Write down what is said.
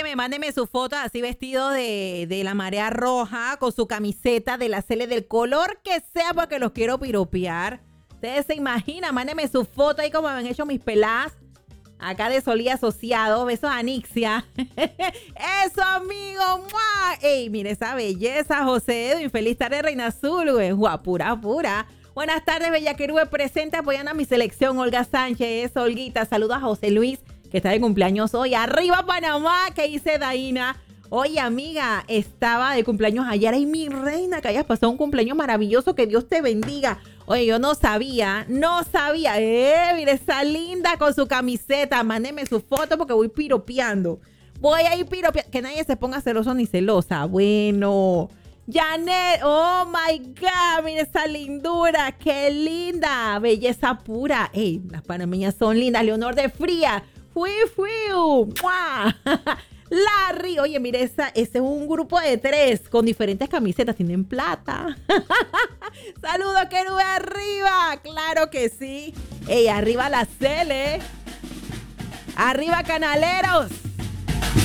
mándeme su foto así vestido de la marea roja, con su camiseta de la Cele del color que sea porque los quiero piropear. Ustedes se imaginan, mándeme su foto ahí como me han hecho mis peladas. Acá de Solía Asociado, besos a Anixia. Eso, amigo. ¡Mua! Ey, mire esa belleza, José Edwin. Feliz tarde, Reina Azul, güey. Guapura, pura. Buenas tardes, Bella Querube, presente apoyando a mi selección. Olga Sánchez, Olguita. Saludos a José Luis, que está de cumpleaños hoy. Arriba, Panamá, que dice Daina. Oye, amiga, estaba de cumpleaños ayer. Ay, mi reina, que hayas pasado un cumpleaños maravilloso. Que Dios te bendiga. Oye, yo no sabía. Mire, esa linda con su camiseta. Mándeme su foto porque voy piropeando. Voy a ir piropeando. Que nadie se ponga celoso ni celosa. Bueno. Janet, oh my God, mire esa lindura. Qué linda. Belleza pura. Ey, las panameñas son lindas. Leonor de Fría. Fui. ¡Mua! Larry, oye, mire, ese es un grupo de 3 con diferentes camisetas, tienen plata. Saludos, Querube, arriba, claro que sí. Ey, arriba la Cele. Arriba, Canaleros.